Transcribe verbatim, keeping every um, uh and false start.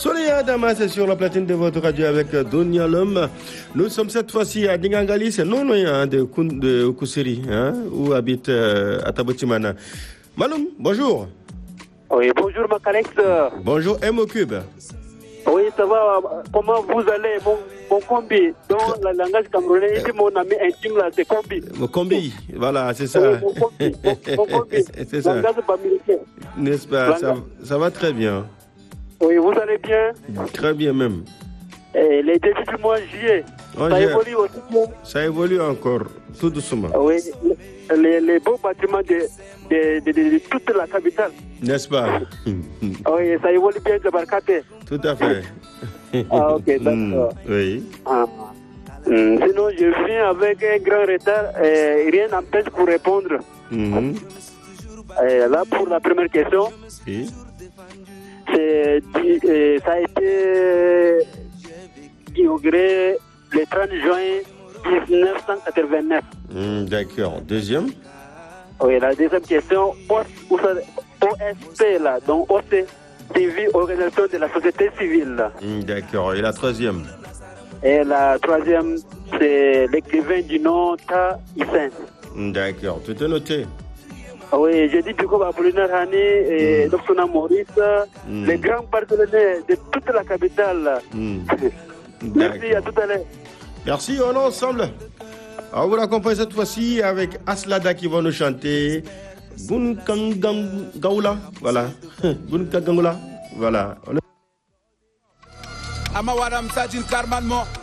Soleil Damas sur la platine de votre radio avec Dunia Lom. Nous sommes cette fois-ci à Dingangali, c'est non loin de, de Kusiri, hein, où habite euh, Atabotimana. Maloum, bonjour. Oui, bonjour Macalex. Bonjour M O Cube. Oui, ça va. Comment vous allez, mon, mon combi? Dans le langage camerounais, c'est mon ami intime là, c'est combi. Mon combi, voilà, c'est ça. Oui, mon combi, mon, mon combi. C'est ça. Langage bamileke. N'est-ce pas? Ça, ça va très bien. Oui, vous allez bien? Très bien même. Et les débuts du mois juillet, oh, ça évolue aussi bien. Ça évolue encore, tout doucement. Oui, les, les beaux bâtiments de, de, de, de, de toute la capitale. N'est-ce pas? Oui, ça évolue bien de Barkate. Tout à fait. Ah, ok, d'accord. Oui. Ah. Mm, sinon, je viens avec un grand retard et rien n'empêche pour répondre. Mm-hmm. Et là, pour la première question, oui. c'est, euh, ça a été inauguré le trente juin dix-neuf cent quatre-vingt-neuf. Mm, d'accord. Deuxième. Oui, la deuxième question, O S P, là, donc O C, Civil, Organisation de la Société Civile. Mm, d'accord. Et la troisième? Et la troisième, c'est l'écrivain du nom Ta Hissène. Mm, d'accord. Tout est noté. Oui, j'ai dit Duko Apollinaire Hani et mm. Docteur Maurice, mm. les grands partenaires de toute la capitale. Mm. Merci, à tout à l'heure. Merci, on est ensemble. On vous accompagne cette fois-ci avec Aslada qui va nous chanter Gunkangaula. Voilà. Gunkangaula. Voilà. Amawaram Sajin Karman Mo.